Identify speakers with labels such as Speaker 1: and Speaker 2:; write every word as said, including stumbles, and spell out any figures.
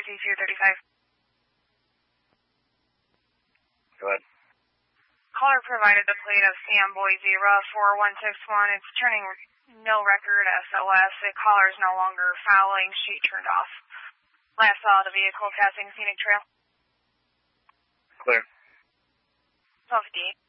Speaker 1: fifty-two thirty-five.
Speaker 2: Go ahead.
Speaker 1: Caller provided the plate of Sam Boise Rough four one six one. It's turning no record S O S. The caller is no longer fouling. Sheet turned off. Last saw the vehicle passing Scenic Trail.
Speaker 2: Clear.
Speaker 1: twelve fifty-eight.